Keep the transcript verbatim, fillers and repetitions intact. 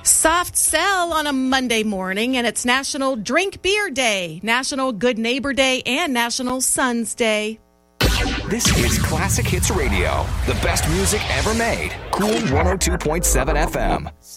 Soft sell on a Monday morning, and it's National Drink Beer Day, National Good Neighbor Day, and National Sons Day. This is Classic Hits Radio, the best music ever made. Cool one oh two point seven F M.